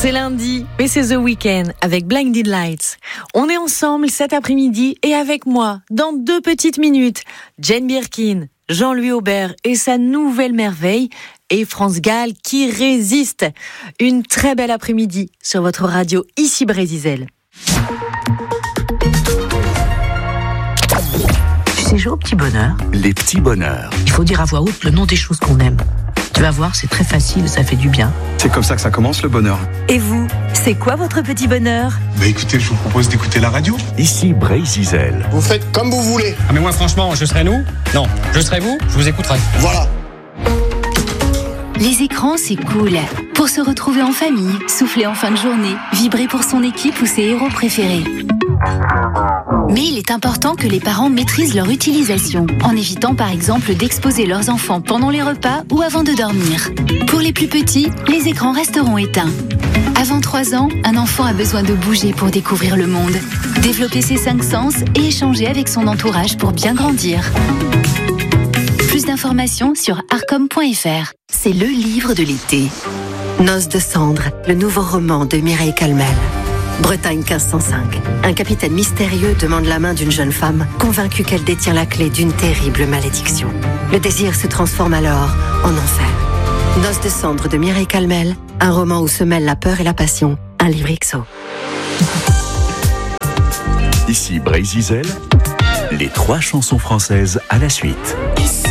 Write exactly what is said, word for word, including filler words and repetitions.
C'est lundi, mais c'est The Weeknd avec Blinded Lights. On est ensemble cet après-midi et avec moi, dans deux petites minutes, Jane Birkin, Jean-Louis Aubert et sa nouvelle merveille, et France Gall qui résiste. Une très belle après-midi sur votre radio, ici Brésil. Tu sais jouer au petit bonheur? Les petits bonheurs. Il faut dire à voix haute le nom des choses qu'on aime. Tu vas voir, c'est très facile, ça fait du bien. C'est comme ça que ça commence, le bonheur. Et vous, c'est quoi votre petit bonheur? Bah écoutez, je vous propose d'écouter la radio. Ici Brésil. Vous faites comme vous voulez. Ah mais moi franchement, je serais nous? Non, je serais vous, je vous écouterai. Voilà. Les écrans, c'est cool. Pour se retrouver en famille, souffler en fin de journée, vibrer pour son équipe ou ses héros préférés. Mais il est important que les parents maîtrisent leur utilisation, en évitant par exemple d'exposer leurs enfants pendant les repas ou avant de dormir. Pour les plus petits, les écrans resteront éteints. Avant trois ans, un enfant a besoin de bouger pour découvrir le monde, développer ses cinq sens et échanger avec son entourage pour bien grandir. Plus d'informations sur arcom point f r. C'est le livre de l'été. Noces de cendres, le nouveau roman de Mireille Calmel. Bretagne quinze cent cinq. Un capitaine mystérieux demande la main d'une jeune femme, convaincue qu'elle détient la clé d'une terrible malédiction. Le désir se transforme alors en enfer. Noces de cendres de Mireille Calmel, un roman où se mêlent la peur et la passion. Un livre I X O. Ici Brésil, les trois chansons françaises à la suite. Ici